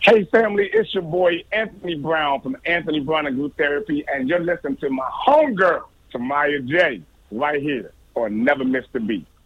Hey, family, it's your boy Anthony Brown from Anthony Brown and Group Therapy, and you're listening to my homegirl, Tamaya J, right here on Never Miss the Beat.